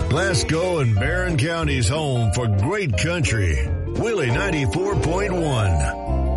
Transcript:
Glasgow and Barron County's home for great country. Willie 94.1.